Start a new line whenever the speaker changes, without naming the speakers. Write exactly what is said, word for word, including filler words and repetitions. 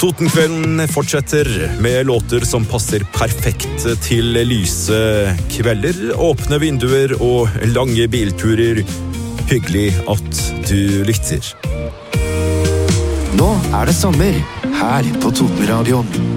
Totenkvelden fortsetter med låter som passer perfekt til lyse kvelder, åpne vinduer og lange bilturer. Hyggelig at du lytter.
Nå er det sommer, her på Totenradioen.